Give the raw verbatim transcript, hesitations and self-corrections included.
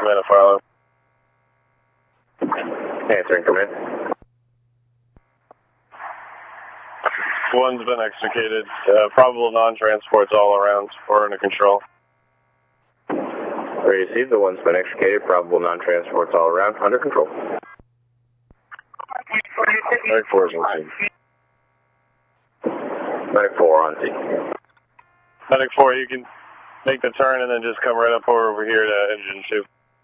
Command to Philo. Answering command. One's been extricated. Uh, probable non-transports all around. We're under control. Received. The one's been extricated. Probable non-transports all around. Under control. Medic four is on scene. Medic four on scene. Medic four, you can make the turn and then just come right up over, over here to engine two.